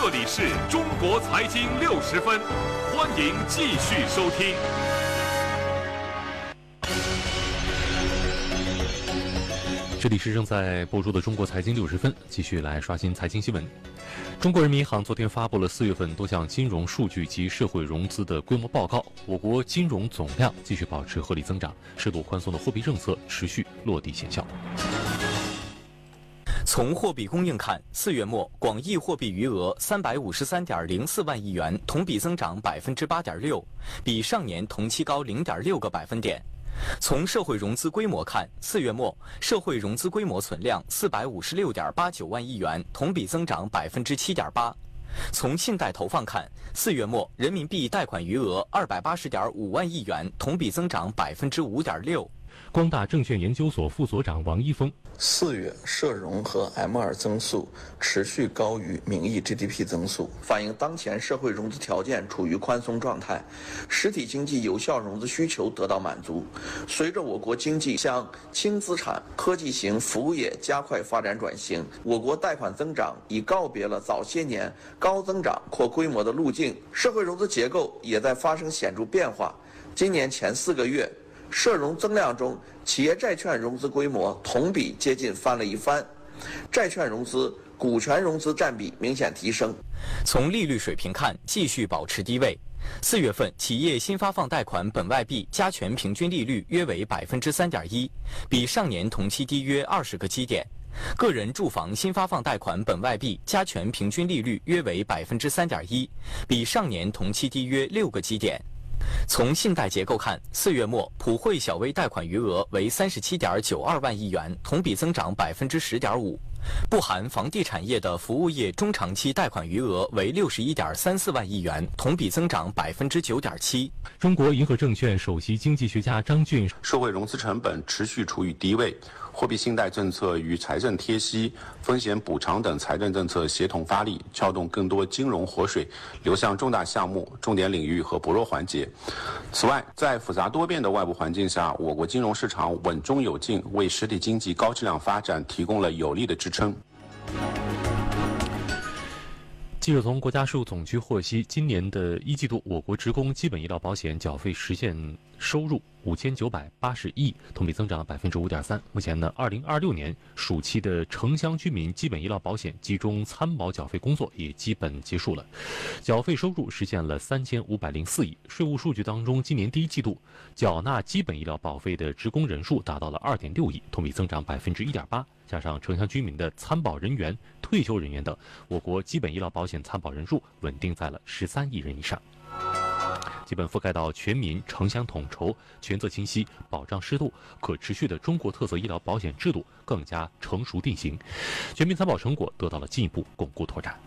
这里是中国财经60分，欢迎继续收听。 这里是正在播出的中国财经60分，继续来刷新财经新闻。中国人民银行昨天发布了4月份多项金融数据及社会融资的规模报告，我国金融总量继续保持合理增长，适度宽松的货币政策持续落地见效。 从货币供应看，4月末广义货币余额353.04万亿元，同比增长8.6%，比上年同期高0.6个百分点。从社会融资规模看，4月末社会融资规模存量456.89万亿元，同比增长7.8%。从信贷投放看，4月末人民币贷款余额280.5万亿元，同比增长5.6%。 光大证券研究所副所长王一峰 ：4月社融和 M2 增速持续高于名义 GDP 增速，反映当前社会融资条件处于宽松状态，实体经济有效融资需求得到满足。随着我国经济向轻资产、科技型服务业加快发展转型，我国贷款增长已告别了早些年高增长扩规模的路径，社会融资结构也在发生显著变化。今年前4个月，社融增量中，企业债券融资规模同比接近翻了一番，债券融资、股权融资占比明显提升。 从利率水平看，继续保持低位。4月份企业新发放贷款本外币加权平均利率约为3.1%，比上年同期低约20个基点。个人住房新发放贷款本外币加权平均利率约为3.1%，比上年同期低约6个基点。从信贷结构看，4月末普惠小微贷款余额为37.92万亿元，同比增长10.5%。不含房地产业的服务业中长期贷款余额为61.34万亿元，同比增长9.7%。 中国银河证券首席经济学家张俊： 社会融资成本持续处于低位，货币信贷政策与财政贴息、风险补偿等财政政策协同发力，撬动更多金融活水流向重大项目、重点领域和薄弱环节。此外，在复杂多变的外部环境下，我国金融市场稳中有进，为实体经济高质量发展提供了有力的支撑。 记者从国家税务总局获悉，今年的1季度，我国职工基本医疗保险缴费实现收入5980亿，同比增长5.3%。目前呢，2026年暑期的城乡居民基本医疗保险集中参保缴费工作也基本结束了，缴费收入实现了3504亿。税务数据当中，今年第1季度缴纳基本医疗保费的职工人数达到了2.6亿，同比增长1.8%。加上城乡居民的参保人员、退休人员等，我国基本医疗保险参保人数稳定在了13亿人以上，基本覆盖到全民城乡统筹、权责清晰、保障适度、可持续的中国特色医疗保险制度更加成熟定型，全民参保成果得到了进一步巩固拓展。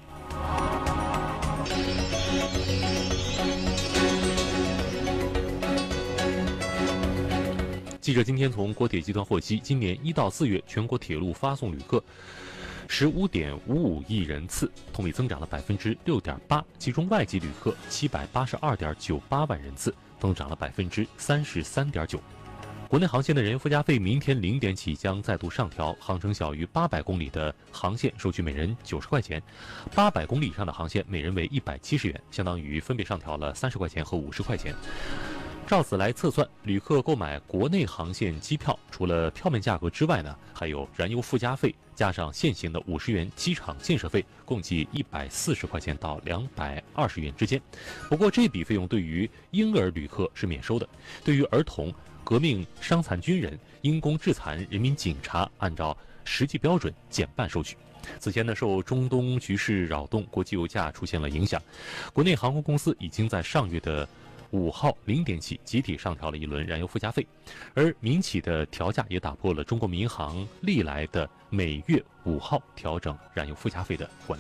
记者今天从国铁集团获悉，今年1到4月全国铁路发送旅客15.55亿人次，同比增长了6.8%，其中外籍旅客782.98万人次，增长了33.9%。国内航线的燃油附加费明天0点起将再度上调，航程小于800公里的航线收取每人90块钱，800公里以上的航线每人为170元，相当于分别上调了30块钱和50块钱。照此来测算，旅客购买国内航线机票，除了票面价格之外呢，还有燃油附加费，加上现行的50元机场建设费，共计140块钱到220元之间。不过这笔费用对于婴儿旅客是免收的，对于儿童、革命伤残军人、因公致残人民警察，按照实际标准减半收取。此前呢，受中东局势扰动，国际油价出现了影响，国内航空公司已经在上月的5号0点起集体上调了一轮燃油附加费，而民企的调价也打破了中国民航历来的每月5号调整燃油附加费的惯例。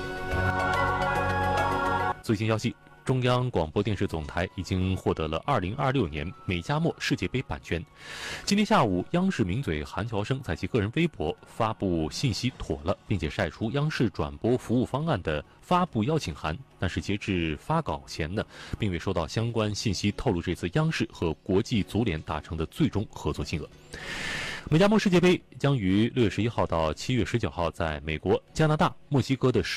最新消息，中央广播电视总台已经获得了2026年美加墨世界杯版权。今天下午，央视名嘴韩乔生在其个人微博发布信息妥了，并且晒出央视转播服务方案的发布邀请函，但是截至发稿前呢，并未收到相关信息透露这次央视和国际足联达成的最终合作金额。美加墨世界杯将于6月11号到7月19号在美国、加拿大、墨西哥的